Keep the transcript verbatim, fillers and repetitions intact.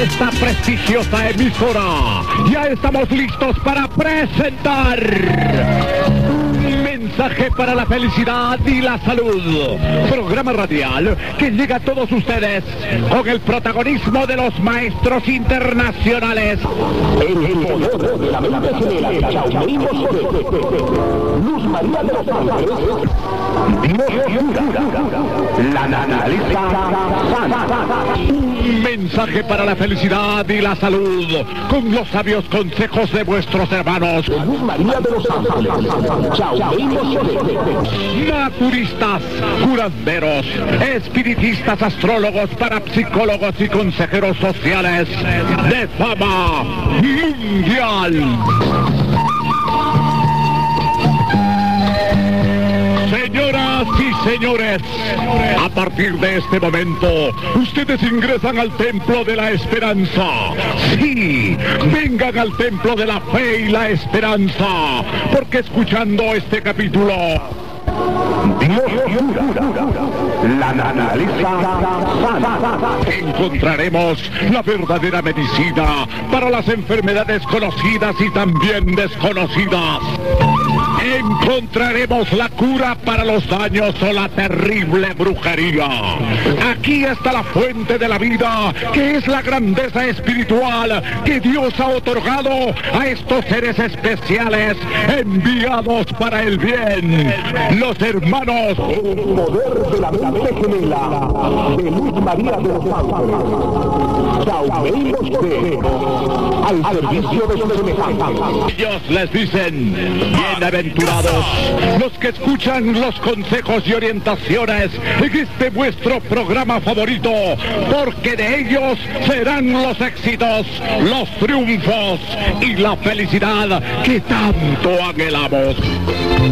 esta prestigiosa emisora, ya estamos listos para presentar Un mensaje para la felicidad y la salud, programa radial que llega a todos ustedes con el protagonismo de los maestros internacionales. El poder de la mente gemela, Jaume Luz María de los Ángeles, Dios cura, la naturaleza sana. Un mensaje para la felicidad y la salud, con los sabios consejos de vuestros hermanos Luz María de los Ángeles, Jaume naturistas, curanderos, espiritistas, astrólogos, parapsicólogos y consejeros sociales de fama mundial. Señoras y señores, a partir de este momento, ustedes ingresan al Templo de la Esperanza. Sí, vengan al Templo de la Fe y la Esperanza, porque escuchando este capítulo, Dios cura, la naturaleza sana. encontraremos la verdadera medicina para las enfermedades conocidas y también desconocidas. Encontraremos la cura para los daños o la terrible brujería. Aquí está la fuente de la vida, que es la grandeza espiritual que Dios ha otorgado a estos seres especiales enviados para el bien. Los hermanos El poder de la mente gemela, de Luz María de los Ángeles, Jaume al servicio de sus semejantes. Ellos les dicen: bienaventurados los que escuchan los consejos y orientaciones en este vuestro programa favorito, porque de ellos serán los éxitos, los triunfos y la felicidad que tanto anhelamos.